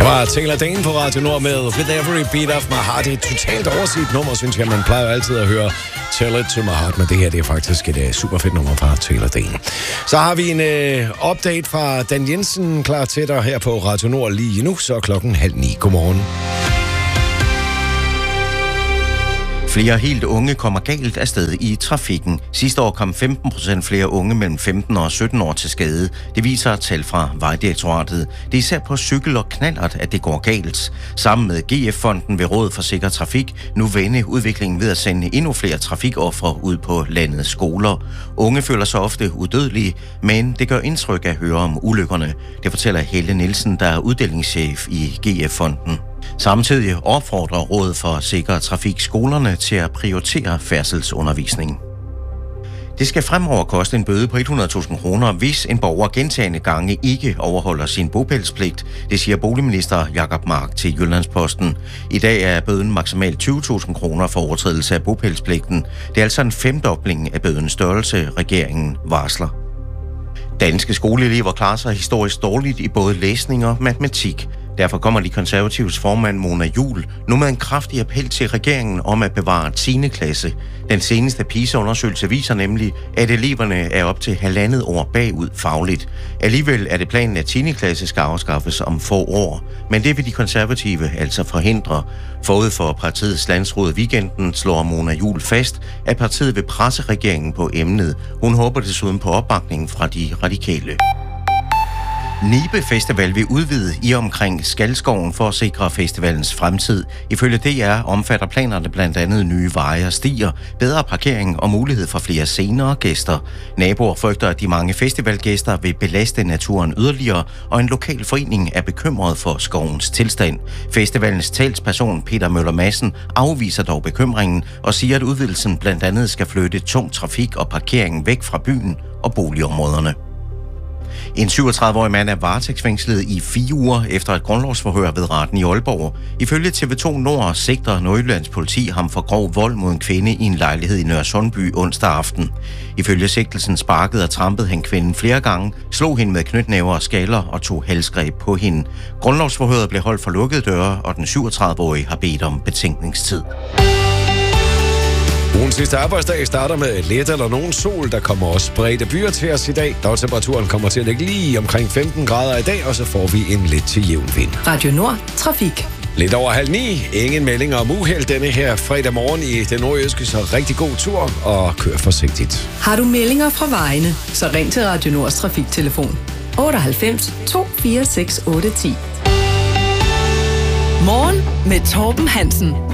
var Taylor Dane på Radio Nord med With Every Beat of My Heart. Det er et totalt overset nummer, synes jeg. Man plejer altid at høre Tell It To My Heart, men det her det er faktisk et super fedt nummer fra Taylor Dane. Så har vi en update fra Dan Jensen klar til dig her på Radio Nord lige nu, så 8:30. Godmorgen. Flere helt unge kommer galt afsted i trafikken. Sidste år kom 15% flere unge mellem 15 og 17 år til skade. Det viser tal fra Vejdirektoratet. Det er især på cykel og knallert, at det går galt. Sammen med GF-fonden ved Rådet for Sikker Trafik nu vende udviklingen ved at sende endnu flere trafikofre ud på landets skoler. Unge føler sig ofte udødelige, men det gør indtryk at høre om ulykkerne. Det fortæller Helle Nielsen, der er uddelingschef i GF-fonden. Samtidig opfordrer Rådet for Sikker Trafik skolerne til at prioritere færdselsundervisning. Det skal fremover koste en bøde på 100.000 kroner, hvis en borger gentagne gange ikke overholder sin bopælspligt. Det siger boligminister Jacob Mark til Jyllandsposten. I dag er bøden maksimalt 20.000 kroner for overtrædelse af bopælspligten. Det er altså en femdobling af bødens størrelse, regeringen varsler. Danske skoleelever klarer sig historisk dårligt i både læsning og matematik. Derfor kommer de konservatives formand Mona Juul nu med en kraftig appel til regeringen om at bevare 10. klasse. Den seneste PISA-undersøgelse viser nemlig, at eleverne er op til 1,5 år bagud fagligt. Alligevel er det planen, at 10. klasse skal afskaffes om få år. Men det vil de konservative altså forhindre. Forud for partiets landsråd weekenden slår Mona Juul fast, at partiet vil presse regeringen på emnet. Hun håber desuden på opbakningen fra de radikale. Nibe Festival vil udvide i omkring Skalskoven for at sikre festivalens fremtid. Ifølge DR omfatter planerne blandt andet nye veje og stier, bedre parkering og mulighed for flere scener og gæster. Naboer frygter, at de mange festivalgæster vil belaste naturen yderligere, og en lokal forening er bekymret for skovens tilstand. Festivalens talsperson Peter Møller Madsen afviser dog bekymringen og siger, at udvidelsen blandt andet skal flytte tung trafik og parkering væk fra byen og boligområderne. En 37-årig mand er varetægtsfængslet i 4 uger efter et grundlovsforhør ved retten i Aalborg. Ifølge TV2 Nord sigter Nordjyllands politi ham for grov vold mod en kvinde i en lejlighed i Nørresundby onsdag aften. Ifølge sigtelsen sparkede og trampede han kvinden flere gange, slog hende med knytnæver og skaller og tog halsgreb på hende. Grundlovsforhøret blev holdt for lukkede døre, og den 37-årige har bedt om betænkningstid. Ugens sidste arbejdsdag starter med let eller nogen sol. Der kommer også spredte byer til os i dag. Dagtemperaturen kommer til at ligge lige omkring 15 grader i dag, og så får vi en let til jævn vind. Radio Nord Trafik. Lidt over 8:30. Ingen meldinger om uheld denne her fredag morgen i det nordjyske, så rigtig god tur og kør forsigtigt. Har du meldinger fra vejene, så ring til Radio Nords trafiktelefon 98 246 810. Morgen med Torben Hansen.